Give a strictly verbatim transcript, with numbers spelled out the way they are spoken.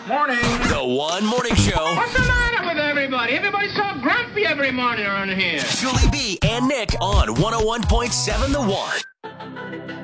Morning. The One Morning Show. What's the matter with everybody? Everybody's so grumpy every morning around here. Julie B and Nick on one oh one point seven The One.